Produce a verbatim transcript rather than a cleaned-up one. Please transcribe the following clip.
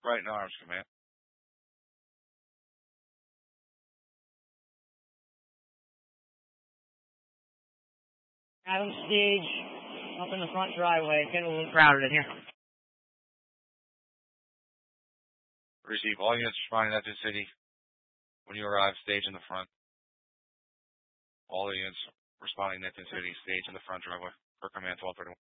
right in arms, command. Adam Stage up in the front driveway. It's getting a little crowded in here. Receive all units responding to the city. When you arrive, stage in the front. All the units responding to the city, stage in the front driveway. For command twelve thirty-one.